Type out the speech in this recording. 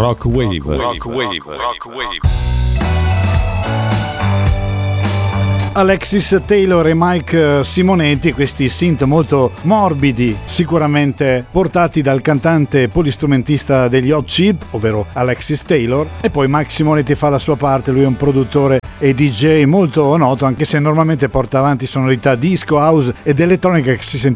Rock Wave. Alexis Taylor e Mike Simonetti, questi synth molto morbidi, sicuramente portati dal cantante polistrumentista degli Hot Chip, ovvero Alexis Taylor, e poi Mike Simonetti fa la sua parte. Lui è un produttore e DJ molto noto, anche se normalmente porta avanti sonorità disco, house ed elettronica che si